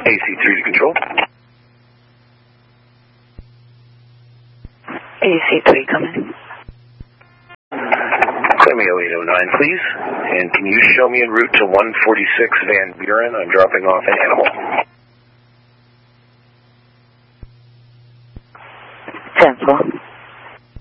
AC3 to control. AC3, come in. Clear me 0809, please. And can you show me en route to 146 Van Buren? I'm dropping off an animal.